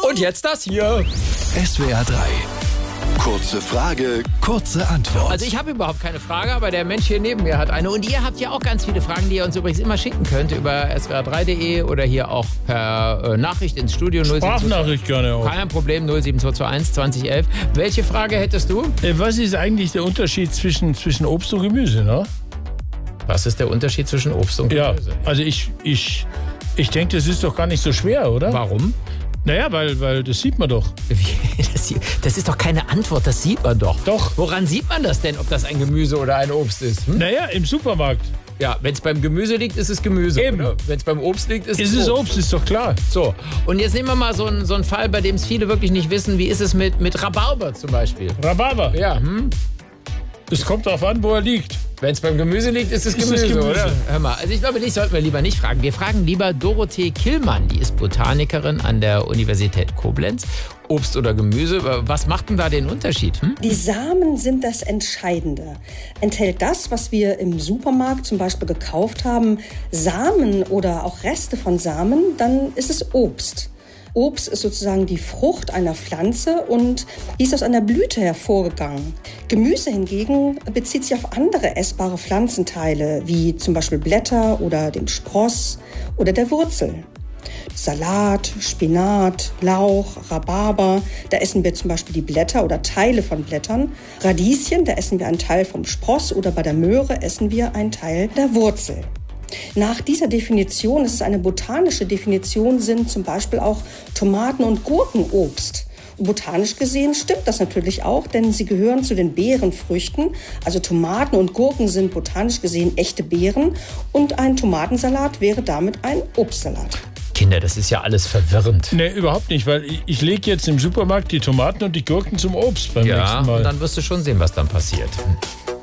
Und jetzt das hier. SWR 3. Kurze Frage, kurze Antwort. Also ich habe überhaupt keine Frage, aber der Mensch hier neben mir hat eine. Und ihr habt ja auch ganz viele Fragen, die ihr uns übrigens immer schicken könnt über swr3.de oder hier auch per Nachricht ins Studio. Sprachnachricht gerne auch. Kein Problem, 07221 2011. Welche Frage hättest du? Was ist eigentlich der Unterschied zwischen Obst und Gemüse, ne? Was ist der Unterschied zwischen Obst und Gemüse? Ja, also ich denke, das ist doch gar nicht so schwer, oder? Warum? Naja, weil das sieht man doch. Das ist doch keine Antwort, das sieht man doch. Doch. Woran sieht man das denn, ob das ein Gemüse oder ein Obst ist? Naja, im Supermarkt. Ja, wenn es beim Gemüse liegt, ist es Gemüse. Eben. Wenn es beim Obst liegt, ist Es ist Obst, ist doch klar. So, und jetzt nehmen wir mal so einen Fall, bei dem es viele wirklich nicht wissen. Wie ist es mit Rhabarber zum Beispiel? Rhabarber. Ja, Es kommt darauf an, wo er liegt. Wenn es beim Gemüse liegt, ist es Gemüse, oder? Hör mal, also ich glaube, dich sollten wir lieber nicht fragen. Wir fragen lieber Dorothee Killmann, die ist Botanikerin an der Universität Koblenz. Obst oder Gemüse, was macht denn da den Unterschied? Die Samen sind das Entscheidende. Enthält das, was wir im Supermarkt zum Beispiel gekauft haben, Samen oder auch Reste von Samen, dann ist es Obst. Obst ist sozusagen die Frucht einer Pflanze und die ist aus einer Blüte hervorgegangen. Gemüse hingegen bezieht sich auf andere essbare Pflanzenteile, wie zum Beispiel Blätter oder dem Spross oder der Wurzel. Salat, Spinat, Lauch, Rhabarber, da essen wir zum Beispiel die Blätter oder Teile von Blättern. Radieschen, da essen wir einen Teil vom Spross oder bei der Möhre essen wir einen Teil der Wurzel. Nach dieser Definition, es ist eine botanische Definition, sind zum Beispiel auch Tomaten und Gurken Obst. Botanisch gesehen stimmt das natürlich auch, denn sie gehören zu den Beerenfrüchten. Also Tomaten und Gurken sind botanisch gesehen echte Beeren und ein Tomatensalat wäre damit ein Obstsalat. Kinder, das ist ja alles verwirrend. Nee, überhaupt nicht, weil ich lege jetzt im Supermarkt die Tomaten und die Gurken zum Obst beim nächsten Mal. Und dann wirst du schon sehen, was dann passiert.